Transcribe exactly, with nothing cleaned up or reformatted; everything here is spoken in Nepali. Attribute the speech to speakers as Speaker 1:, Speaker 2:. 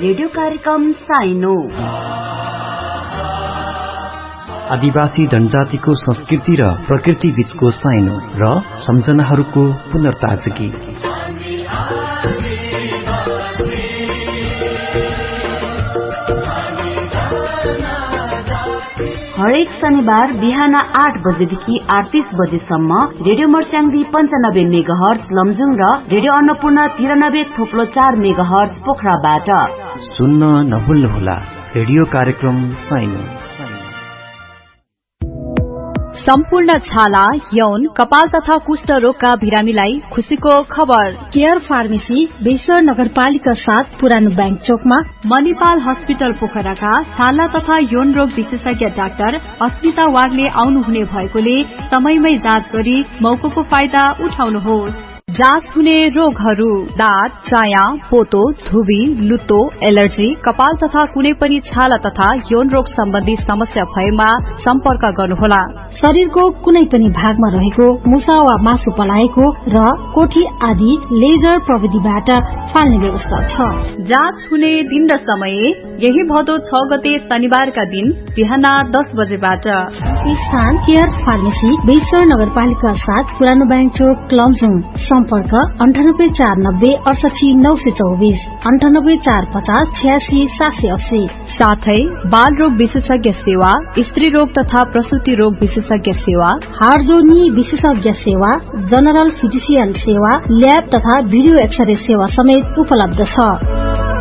Speaker 1: रेडियो कार्यक्रम साइनो।
Speaker 2: आदिवासी जनजातिको संस्कृति र प्रकृति बीचको साइनो र सम्झनाहरूको पुनर्ताजगी।
Speaker 1: हरेक शनिबार बिहान आठ बजेदेखि अडतीस बजेसम्म रेडियो मर्स्याङ्दी पञ्चानब्बे मेगाहर्ज लमजुङ र रेडियो अन्नपूर्ण तिरानब्बे थोप्लो चार मेगाहर्ज पोखराबाट
Speaker 2: सुन्न नभुल्नुहोला रेडियो कार्यक्रम साइनो।
Speaker 3: सम्पूर्ण छाला, यौन, कपाल तथा कुष्ठ रोगका बिरामीलाई खुशीको खबर।
Speaker 4: केयर फार्मेसी बेसर नगरपालिका साथ पुरानो बैंक चोकमा,
Speaker 3: मणिपाल हस्पिटल पोखराका छाला तथा यौन रोग विशेषज्ञ डाक्टर अस्मिता वागले आउनुहुने भएकोले समयमै जाँच गरी मौकाको फाइदा उठाउनुहोस्। जाँच हुने रोगहरू: दाँत, चाया, पोतो, धुबी, लुतो, एलर्जी, कपाल तथा कुनै पनि छाला तथा यौन रोग सम्बन्धी समस्या भएमा सम्पर्क गर्नुहोला।
Speaker 4: शरीरको कुनै पनि भागमा रहेको मुसा वा मासु पलाएको र कोठी आदि लेजर प्रविधिबाट फाल्ने व्यवस्था छ।
Speaker 3: जाँच हुने दिन र समय यही भदौ छ गते शनिबारका दिन बिहान दस बजेबाट।
Speaker 4: स्थान केयर फार्मेसी बेसर नगरपालिका साथ पुरानो बैंक चोक लमजुङ। सम्पर्क अन्ठानब्बे चार नब्बे अडसठी नौ सय चौबिस अन्ठानब्बे चार पचास छयासी सात सय अस्सी।
Speaker 3: साथै बाल रोग विशेषज्ञ सेवा, स्त्री रोग तथा प्रसूति रोग विशेषज्ञ सेवा,
Speaker 4: हार्जोनी विशेषज्ञ सेवा, जनरल फिजिशियन सेवा, ल्याब तथा भिडियो एक्सरे सेवा समेत उपलब्ध छ।